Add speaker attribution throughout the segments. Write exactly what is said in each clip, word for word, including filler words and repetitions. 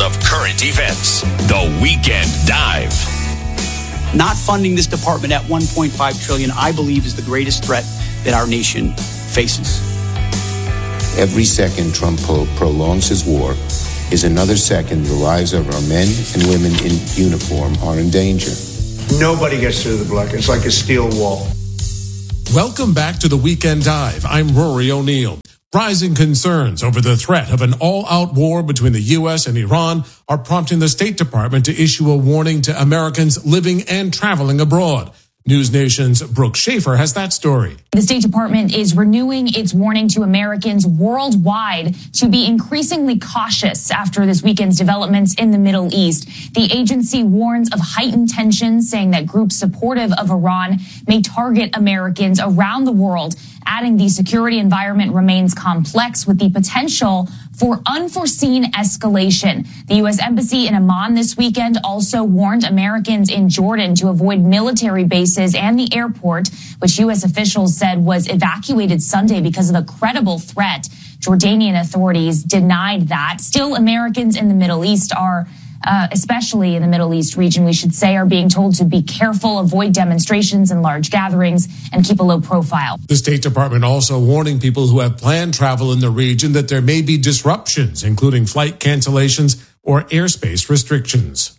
Speaker 1: of current events. The Weekend Dive.
Speaker 2: Not funding this department at one point five trillion dollars, I believe, is the greatest threat that our nation faces.
Speaker 3: Every second Trump pro- prolongs his war is another second the lives of our men and women in uniform are in danger.
Speaker 4: Nobody gets through the block. It's like a steel wall.
Speaker 5: Welcome back to the Weekend Dive. I'm Rory O'Neill. Rising concerns over the threat of an all-out war between the U S and Iran are prompting the State Department to issue a warning to Americans living and traveling abroad. News Nation's Brooke Schaefer has that story.
Speaker 6: The State Department is renewing its warning to Americans worldwide to be increasingly cautious after this weekend's developments in the Middle East. The agency warns of heightened tensions, saying that groups supportive of Iran may target Americans around the world, adding the security environment remains complex with the potential for unforeseen escalation. The U S Embassy in Amman this weekend also warned Americans in Jordan to avoid military bases and the airport, which U S officials said was evacuated Sunday because of a credible threat. Jordanian authorities denied that. Still, Americans in the Middle East are Uh, especially in the Middle East region, we should say, are being told to be careful, avoid demonstrations and large gatherings, and keep a low profile.
Speaker 5: The State Department also warning people who have planned travel in the region that there may be disruptions, including flight cancellations or airspace restrictions.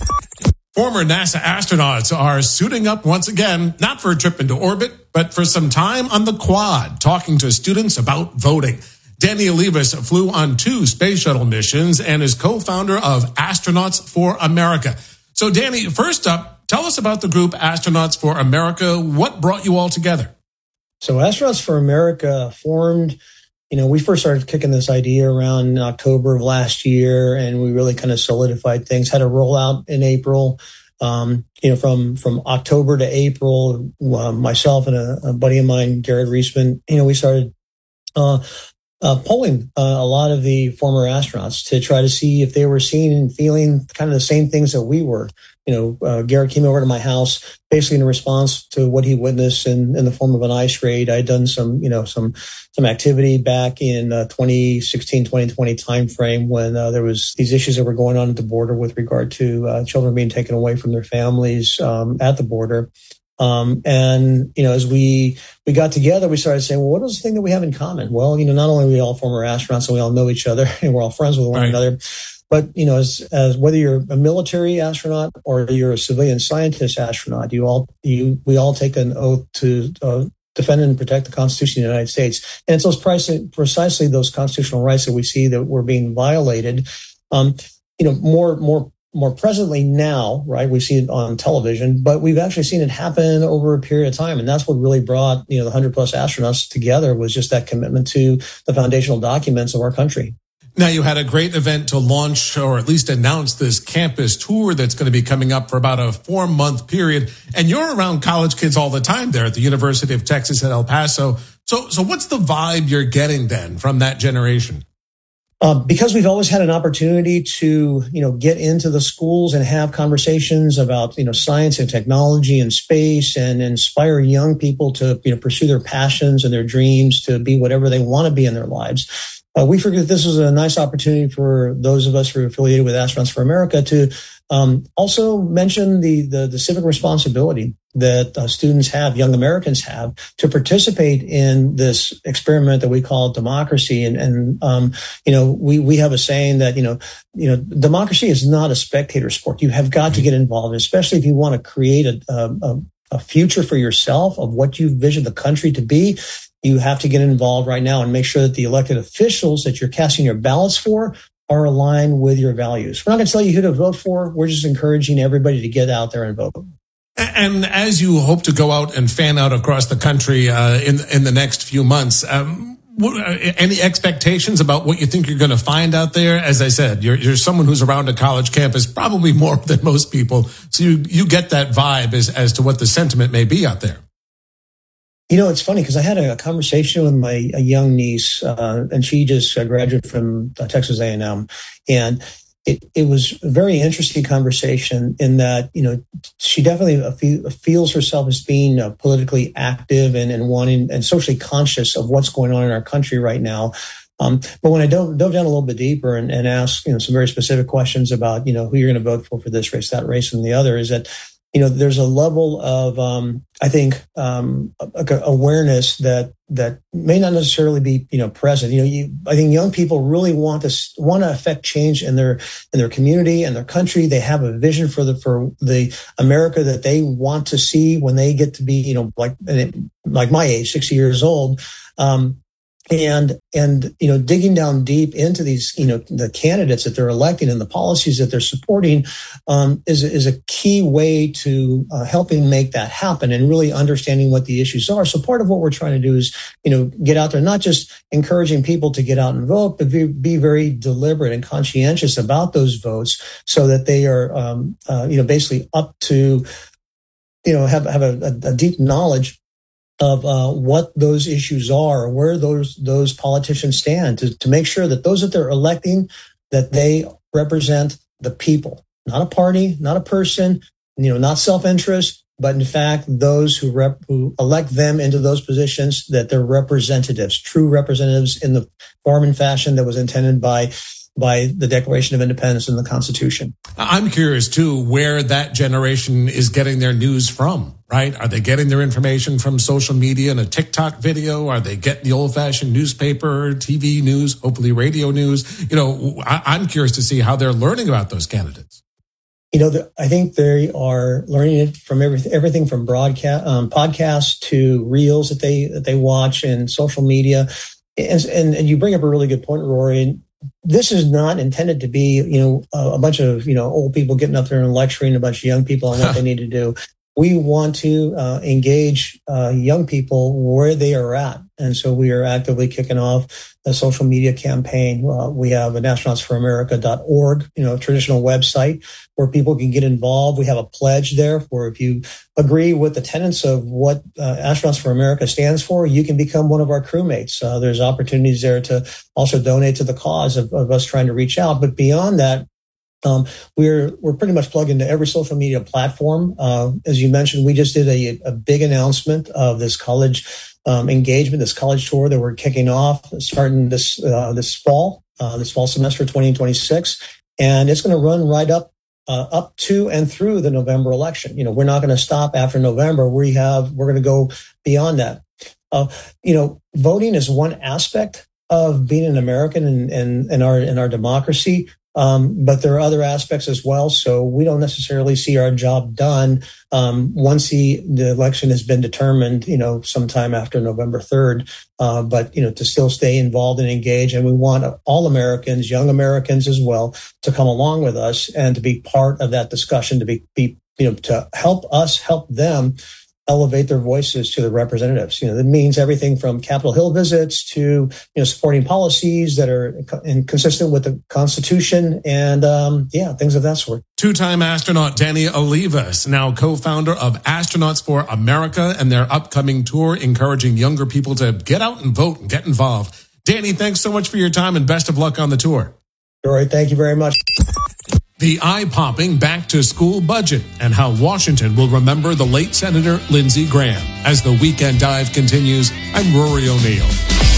Speaker 5: Former NASA astronauts are suiting up once again, not for a trip into orbit, but for some time on the quad, talking to students about voting. Danny Olivas flew on two space shuttle missions and is co-founder of Astronauts for America. So, Danny, first up, tell us about the group Astronauts for America. What brought you all together?
Speaker 7: So, Astronauts for America formed, you know, we first started kicking this idea around in October of last year, and we really kind of solidified things, had a rollout in April. Um, you know, from, from October to April, uh, myself and a, a buddy of mine, Garrett Reisman, you know, we started uh, Uh, polling uh, a lot of the former astronauts to try to see if they were seeing and feeling kind of the same things that we were. You know, uh, Garrett came over to my house basically in response to what he witnessed in, in the form of an ICE raid. I had done some, you know, some some activity back in uh, twenty sixteen, twenty twenty timeframe when uh, there was these issues that were going on at the border with regard to uh, children being taken away from their families um, at the border. Um, and, you know, as we, we got together, we started saying, well, what is the thing that we have in common? Well, you know, not only are we all former astronauts and we all know each other and we're all friends with one
Speaker 5: right.
Speaker 7: another, but, you know, as, as whether you're a military astronaut or you're a civilian scientist astronaut, you all, you, we all take an oath to, uh, defend and protect the Constitution of the United States. And it's those precisely those constitutional rights that we see that were being violated. Um, you know, more, more, More presently now, right? We see it on television, but we've actually seen it happen over a period of time. And that's what really brought, you know, the one hundred plus astronauts together was just that commitment to the foundational documents of our country.
Speaker 5: Now, you had a great event to launch or at least announce this campus tour that's going to be coming up for about a four month period. And you're around college kids all the time there at the University of Texas at El Paso. So, so what's the vibe you're getting then from that generation?
Speaker 7: Uh, because we've always had an opportunity to, you know, get into the schools and have conversations about, you know, science and technology and space and inspire young people to, you know, pursue their passions and their dreams to be whatever they want to be in their lives. Uh, we figured this was a nice opportunity for those of us who are affiliated with Astronauts for America to um, also mention the, the, the civic responsibility that uh, students have, young Americans have, to participate in this experiment that we call democracy. And, and um, you know, we, we have a saying that, you know, you know, democracy is not a spectator sport. You have got to get involved, especially if you want to create a, a, a future for yourself of what you vision the country to be. You have to get involved right now and make sure that the elected officials that you're casting your ballots for are aligned with your values. We're not going to tell you who to vote for. We're just encouraging everybody to get out there and vote.
Speaker 5: And as you hope to go out and fan out across the country uh, in in the next few months, um, what, uh, any expectations about what you think you're going to find out there? As I said, you're you're someone who's around a college campus probably more than most people, so you you get that vibe as as to what the sentiment may be out there.
Speaker 7: You know, it's funny because I had a conversation with my a young niece, uh, and she just graduated from uh, Texas A and M, and it, it was a very interesting conversation in that, you know, she definitely feels herself as being uh, politically active and, and wanting and socially conscious of what's going on in our country right now. Um, but when I dove, dove down a little bit deeper and, and asked, you know, some very specific questions about, you know, who you're going to vote for for this race, that race, and the other, is that, you know, there's a level of, um, I think, um, awareness that that may not necessarily be, you know, present. You know, you, I think young people really want to want to affect change in their in their community and their country. They have a vision for the for the America that they want to see when they get to be, you know, like like my age, sixty years old. Um, And, and, you know, digging down deep into these, you know, the candidates that they're electing and the policies that they're supporting, um, is, is a key way to uh, helping make that happen and really understanding what the issues are. So part of what we're trying to do is, you know, get out there, not just encouraging people to get out and vote, but be, be very deliberate and conscientious about those votes so that they are, um, uh, you know, basically up to, you know, have, have a, a deep knowledge of uh, what those issues are, where those those politicians stand, to, to make sure that those that they're electing, that they represent the people, not a party, not a person, you know, not self-interest, but in fact, those who rep, who elect them into those positions, that they're representatives, true representatives in the form and fashion that was intended by by the Declaration of Independence and the Constitution.
Speaker 5: I'm curious, too, where that generation is getting their news from, right? Are they getting their information from social media and a TikTok video? Are they getting the old-fashioned newspaper, T V news, hopefully radio news? You know, I- I'm curious to see how they're learning about those candidates.
Speaker 7: You know, the, I think they are learning it from everything, everything from broadcast, um, podcasts to reels that they that they watch and social media. And, and, and you bring up a really good point, Rory. And this is not intended to be, you know, a, a bunch of, you know, old people getting up there and lecturing a bunch of young people on what they need to do. We want to uh, engage uh, young people where they are at. And so we are actively kicking off a social media campaign. Uh, we have an astronauts for america dot org, you know, traditional website where people can get involved. We have a pledge there where if you agree with the tenets of what uh, Astronauts for America stands for, you can become one of our crewmates. Uh, there's opportunities there to also donate to the cause of, of us trying to reach out. But beyond that, Um, we're we're pretty much plugged into every social media platform. Uh, as you mentioned, we just did a, a big announcement of this college um, engagement, this college tour that we're kicking off starting this uh, this fall, uh, this fall semester twenty twenty-six, and it's going to run right up uh, up to and through the November election. You know, we're not going to stop after November. We have we're going to go beyond that. Uh, you know, voting is one aspect of being an American and and, and our in our democracy. Um, but there are other aspects as well. So we don't necessarily see our job done um, once the, the election has been determined, you know, sometime after November third. Uh, but, you know, to still stay involved and engage. And we want all Americans, young Americans as well, to come along with us and to be part of that discussion, to be, be you know, to help us help them elevate their voices to the representatives. You know, that means everything from Capitol Hill visits to, you know, supporting policies that are consistent with the Constitution and, um, yeah, things of that sort.
Speaker 5: Two-time astronaut Danny Olivas, now co-founder of Astronauts for America and their upcoming tour, encouraging younger people to get out and vote and get involved. Danny, thanks so much for your time and best of luck on the tour.
Speaker 7: All right, thank you very much.
Speaker 5: The eye-popping back-to-school budget and how Washington will remember the late Senator Lindsey Graham. As the Weekend Dive continues, I'm Rory O'Neill.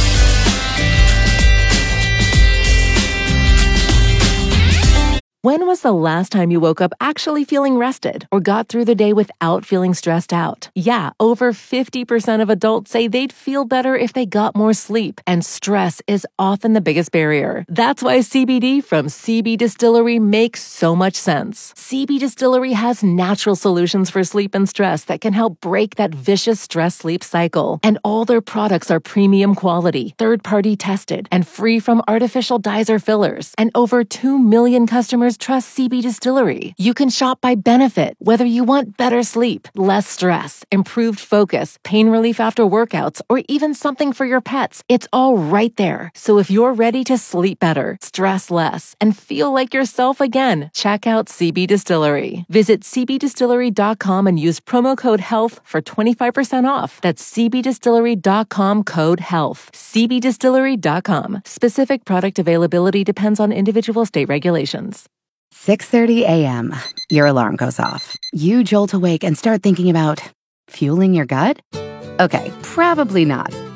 Speaker 8: When was the last time you woke up actually feeling rested or got through the day without feeling stressed out? Yeah, over fifty percent of adults say they'd feel better if they got more sleep, and stress is often the biggest barrier. That's why C B D from C B Distillery makes so much sense. C B Distillery has natural solutions for sleep and stress that can help break that vicious stress-sleep cycle. And all their products are premium quality, third-party tested, and free from artificial dyes or fillers. And over two million customers trust C B Distillery. You can shop by benefit, whether you want better sleep, less stress, improved focus, pain relief after workouts, or even something for your pets. It's all right there. So if you're ready to sleep better, stress less, and feel like yourself again, check out C B Distillery. Visit c b distillery dot com and use promo code HEALTH for twenty-five percent off. That's c b distillery dot com code HEALTH. c b distillery dot com. Specific product availability depends on individual state regulations.
Speaker 9: six thirty a.m. Your alarm goes off. You jolt awake and start thinking about fueling your gut? Okay, probably not.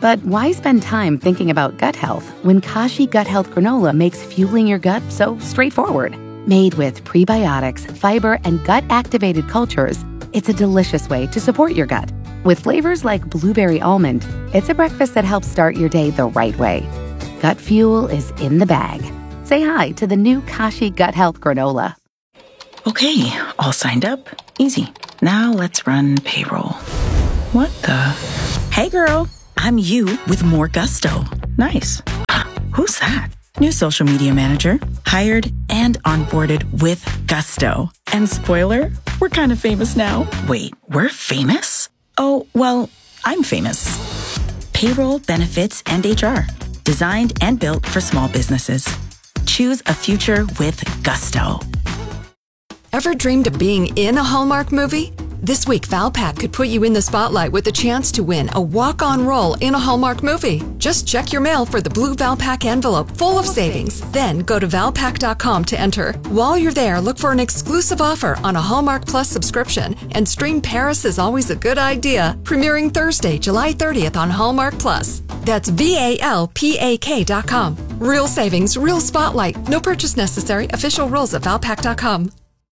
Speaker 9: But why spend time thinking about gut health when Kashi Gut Health Granola makes fueling your gut so straightforward? Made with prebiotics, fiber, and gut-activated cultures, it's a delicious way to support your gut. With flavors like blueberry almond, it's a breakfast that helps start your day the right way. Gut fuel is in the bag. Say hi to the new Kashi Gut Health Granola.
Speaker 10: Okay, all signed up. Easy. Now let's run payroll. What the? Hey girl, I'm you with more gusto. Nice. Who's that? New social media manager. Hired and onboarded with gusto. And spoiler, we're kind of famous now. Wait, we're famous? Oh, well, I'm famous. Payroll, benefits, and H R. Designed and built for small businesses. Choose a future with gusto.
Speaker 11: Ever dreamed of being in a Hallmark movie? This week, Valpak could put you in the spotlight with a chance to win a walk-on role in a Hallmark movie. Just check your mail for the blue Valpak envelope full of savings. Then go to valpak dot com to enter. While you're there, look for an exclusive offer on a Hallmark Plus subscription and stream Paris is Always a Good Idea, premiering Thursday, July thirtieth on Hallmark Plus. That's V A L P A K dot com. Real savings, real spotlight. No purchase necessary. Official rules at valpak dot com.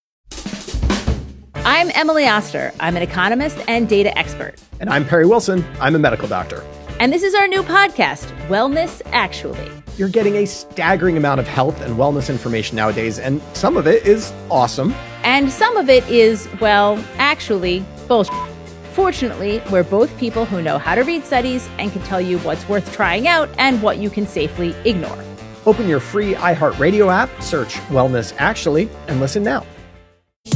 Speaker 12: I'm Emily Oster. I'm an economist and data expert.
Speaker 13: And I'm Perry Wilson. I'm a medical doctor.
Speaker 12: And this is our new podcast, Wellness Actually.
Speaker 13: You're getting a staggering amount of health and wellness information nowadays, and some of it is awesome.
Speaker 12: And some of it is, well, actually, bullshit. Fortunately, we're both people who know how to read studies and can tell you what's worth trying out and what you can safely ignore.
Speaker 13: Open your free iHeartRadio app, search Wellness Actually, and listen now.